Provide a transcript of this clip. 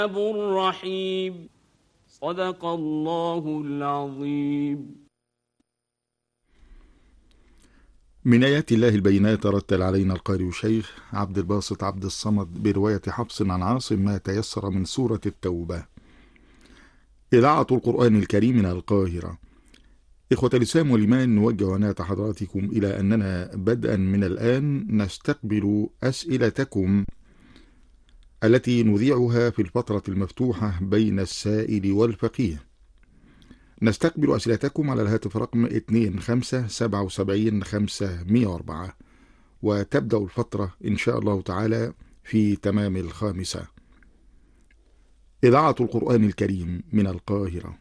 الرحيم. صدق الله العظيم. من آيات الله البينات رتل علينا القارئ الشيخ عبد الباسط عبد الصمد برواية حفص عن عاصم ما تيسر من سورة التوبة. إذاعة القرآن الكريم من القاهرة. إخوة الإسلام والإيمان، نوجه عناية حضراتكم إلى أننا بدءا من الآن نستقبل أسئلتكم التي نذيعها في الفترة المفتوحة بين السائل والفقيه. نستقبل أسئلتكم على الهاتف رقم 2577 وتبدأ الفترة إن شاء الله تعالى في تمام 5. إذاعة القرآن الكريم من القاهرة.